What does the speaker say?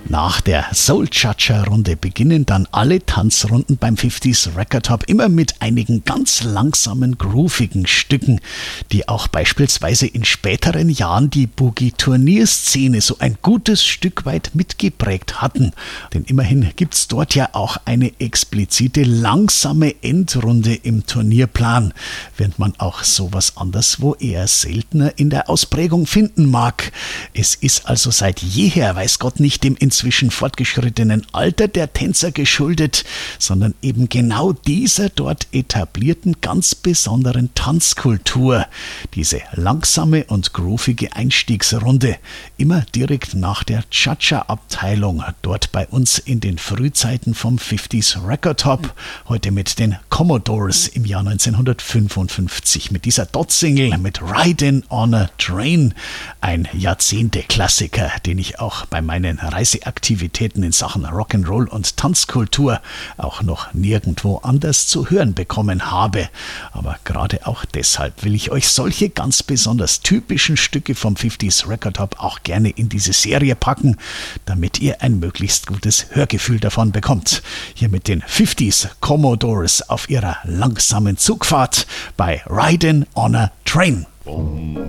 Nach der Soul-Cha-Cha-Runde beginnen dann alle Tanzrunden beim 50s Record Hop immer mit einigen ganz langsamen, groovigen Stücken, die auch beispielsweise in späteren Jahren die Boogie-Turnierszene so ein gutes Stück weit mitgeprägt hatten. Denn immerhin gibt's dort ja auch eine explizite langsame Endrunde im Turnierplan, während man auch sowas anderswo eher seltener in der Ausprägung finden mag. Es ist also seit jeher, weiß Gott nicht, dem inzwischen fortgeschrittenen Alter der Tänzer geschuldet, sondern eben genau dieser dort etablierten ganz besonderen Tanzkultur. Diese langsame und groovige Einstiegsrunde, immer direkt nach der Cha-Cha-Abteilung, dort bei uns in den Frühzeiten vom 50s Record Hop, heute mit den Commodores im Jahr 1955 mit dieser Dot-Single mit Ridin' on a Train, ein Jahrzehnte-Klassiker, den ich auch bei meinen Reiseaktivitäten in Sachen Rock'n'Roll und Tanzkultur auch noch nirgendwo anders zu hören bekommen habe. Aber gerade auch deshalb will ich euch solche ganz besonders typischen Stücke vom 50s Record Hop auch gerne in diese Serie packen, damit ihr ein möglichst gutes Hörgefühl davon bekommt. Hier mit den 50s Commodores auf ihrer langsamen Zugfahrt bei Ridin' on a Train. Boom,